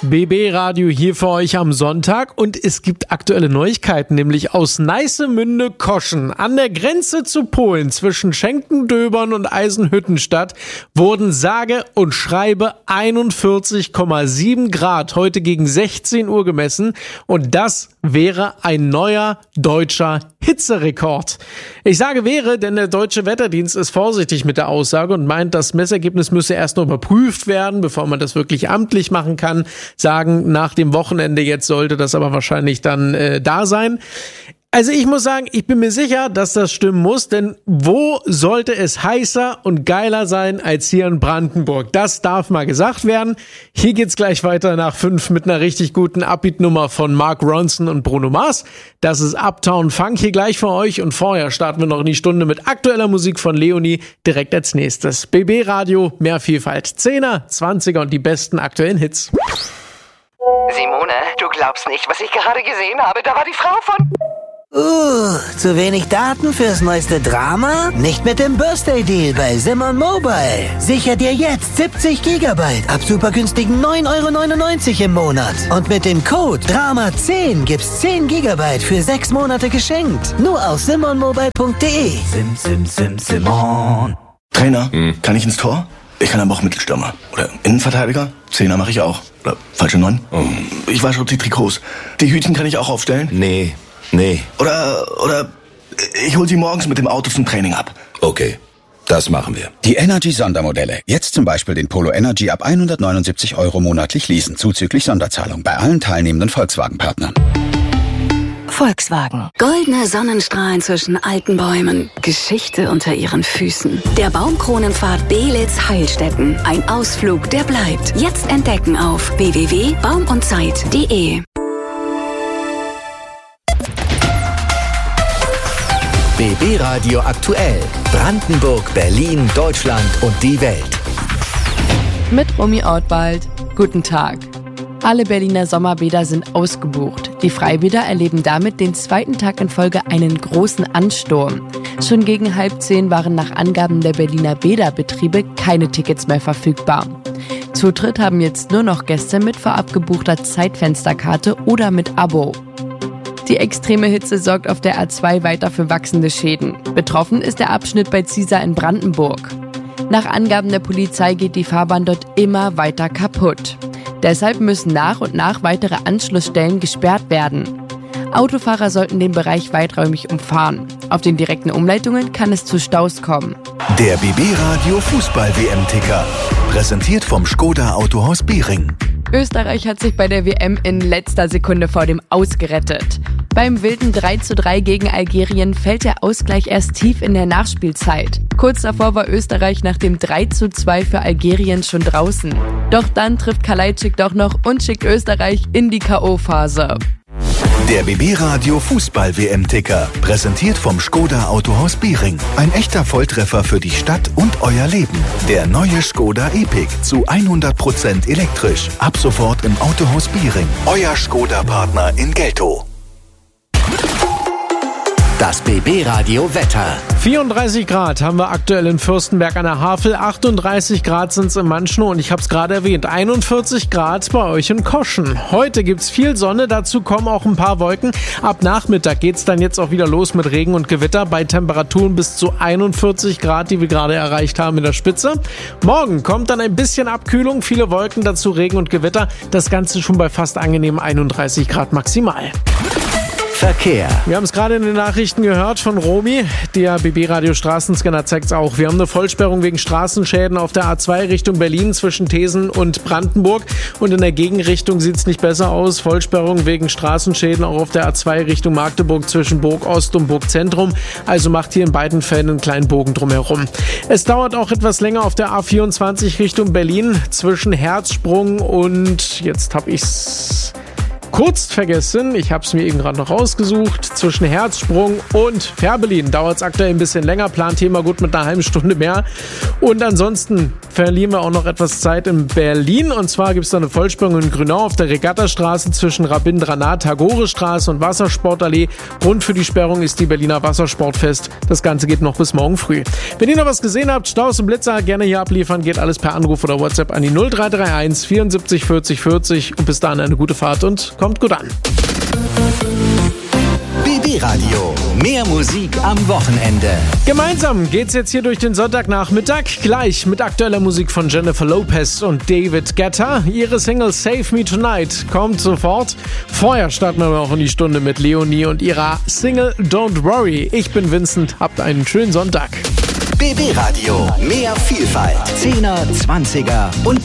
BB Radio hier für euch am Sonntag und es gibt aktuelle Neuigkeiten, nämlich aus Neissemünde-Koschen an der Grenze zu Polen zwischen Schenkendöbern und Eisenhüttenstadt wurden sage und schreibe 41,7 Grad heute gegen 16 Uhr gemessen und das wäre ein neuer deutscher Hitzerekord. Ich sage wäre, denn der Deutsche Wetterdienst ist vorsichtig mit der Aussage und meint, das Messergebnis müsse erst noch überprüft werden, bevor man das wirklich amtlich machen kann. Sagen, nach dem Wochenende jetzt sollte das aber wahrscheinlich dann da sein. Also ich muss sagen, ich bin mir sicher, dass das stimmen muss, denn wo sollte es heißer und geiler sein als hier in Brandenburg? Das darf mal gesagt werden. Hier geht's gleich weiter nach 5 mit einer richtig guten Upbeat-Nummer von Mark Ronson und Bruno Mars. Das ist Uptown Funk hier gleich für euch und vorher starten wir noch in die Stunde mit aktueller Musik von Leonie direkt als nächstes. BB Radio, mehr Vielfalt, 10er, 20er und die besten aktuellen Hits. Simone, du glaubst nicht, was ich gerade gesehen habe. Da war die Frau von... zu wenig Daten fürs neueste Drama? Nicht mit dem Birthday Deal bei Simon Mobile. Sicher dir jetzt 70 GB ab super günstigen 9,99 € im Monat. Und mit dem Code DRAMA10 gibt's 10 GB für 6 Monate geschenkt. Nur auf simonmobile.de. Simon. Trainer, kann ich ins Tor? Ich kann aber auch Mittelstürmer. Oder Innenverteidiger? Zehner mache ich auch. Oder falsche 9? Ich wasche die Trikots. Die Hütchen kann ich auch aufstellen? Nee. Oder ich hol sie morgens mit dem Auto zum Training ab. Okay, das machen wir. Die Energy-Sondermodelle. Jetzt zum Beispiel den Polo Energy ab 179 € monatlich leasen, zuzüglich Sonderzahlung bei allen teilnehmenden Volkswagen-Partnern. Volkswagen. Goldene Sonnenstrahlen zwischen alten Bäumen. Geschichte unter ihren Füßen. Der Baumkronenpfad Belitz-Heilstätten. Ein Ausflug, der bleibt. Jetzt entdecken auf www.baumundzeit.de. BB Radio aktuell. Brandenburg, Berlin, Deutschland und die Welt. Mit Romy Ortwald. Guten Tag. Alle Berliner Sommerbäder sind ausgebucht. Die Freibäder erleben damit den zweiten Tag in Folge einen großen Ansturm. Schon gegen 9:30 waren nach Angaben der Berliner Bäderbetriebe keine Tickets mehr verfügbar. Zutritt haben jetzt nur noch Gäste mit vorab gebuchter Zeitfensterkarte oder mit Abo. Die extreme Hitze sorgt auf der A2 weiter für wachsende Schäden. Betroffen ist der Abschnitt bei Ziesar in Brandenburg. Nach Angaben der Polizei geht die Fahrbahn dort immer weiter kaputt. Deshalb müssen nach und nach weitere Anschlussstellen gesperrt werden. Autofahrer sollten den Bereich weiträumig umfahren. Auf den direkten Umleitungen kann es zu Staus kommen. Der BB Radio Fußball-WM-Ticker. Präsentiert vom Škoda Autohaus Bering. Österreich hat sich bei der WM in letzter Sekunde vor dem Aus gerettet. Beim wilden 3:3 gegen Algerien fällt der Ausgleich erst tief in der Nachspielzeit. Kurz davor war Österreich nach dem 3:2 für Algerien schon draußen. Doch dann trifft Kalajdzic doch noch und schickt Österreich in die K.O.-Phase. Der BB Radio Fußball-WM-Ticker. Präsentiert vom Škoda Autohaus Bering. Ein echter Volltreffer für die Stadt und euer Leben. Der neue Škoda Epiq zu 100% elektrisch. Ab sofort im Autohaus Bering. Euer Škoda-Partner in Geltow. Das BB Radio Wetter. 34 Grad haben wir aktuell in Fürstenberg an der Havel, 38 Grad sind es in Manschnow und ich habe es gerade erwähnt, 41 Grad bei euch in Koschen. Heute gibt's viel Sonne, dazu kommen auch ein paar Wolken. Ab Nachmittag geht's dann jetzt auch wieder los mit Regen und Gewitter bei Temperaturen bis zu 41 Grad, die wir gerade erreicht haben in der Spitze. Morgen kommt dann ein bisschen Abkühlung, viele Wolken, dazu Regen und Gewitter. Das Ganze schon bei fast angenehmen 31 Grad maximal. Verkehr. Wir haben es gerade in den Nachrichten gehört von Romy. Der BB-Radio Straßenscanner zeigt es auch. Wir haben eine Vollsperrung wegen Straßenschäden auf der A2 Richtung Berlin zwischen Thesen und Brandenburg. Und in der Gegenrichtung sieht es nicht besser aus. Vollsperrung wegen Straßenschäden auch auf der A2 Richtung Magdeburg zwischen Burg Ost und Burg Zentrum. Also macht hier in beiden Fällen einen kleinen Bogen drumherum. Es dauert auch etwas länger auf der A24 Richtung Berlin zwischen Herzsprung und jetzt habe ich's kurz vergessen. Ich habe es mir eben gerade noch rausgesucht. Zwischen Herzsprung und Fährberlin dauert es aktuell ein bisschen länger. Planthema gut mit einer halben Stunde mehr. Und ansonsten verlieren wir auch noch etwas Zeit in Berlin. Und zwar gibt es da eine Vollsperrung in Grünau auf der Regattastraße zwischen Rabindranath Tagore-Straße und Wassersportallee. Grund für die Sperrung ist die Berliner Wassersportfest. Das Ganze geht noch bis morgen früh. Wenn ihr noch was gesehen habt, Staus und Blitzer, gerne hier abliefern. Geht alles per Anruf oder WhatsApp an die 0331 74 40 40. Und bis dahin eine gute Fahrt und kommt gut an. BB Radio. Mehr Musik am Wochenende. Gemeinsam geht's jetzt hier durch den Sonntagnachmittag. Gleich mit aktueller Musik von Jennifer Lopez und David Guetta. Ihre Single Save Me Tonight kommt sofort. Vorher starten wir auch in die Stunde mit Leonie und ihrer Single Don't Worry. Ich bin Vincent. Habt einen schönen Sonntag. BB Radio. Mehr Vielfalt. 10er, 20er und